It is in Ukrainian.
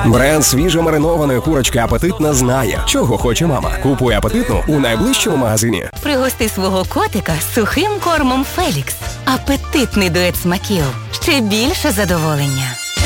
Бренд свіжомаринованої курочки «Апетитна» знає, чого хоче мама. Купуй «Апетитну» у найближчому магазині. Пригости свого котика сухим кормом «Фелікс». Апетитний дует смаків. Ще більше задоволення.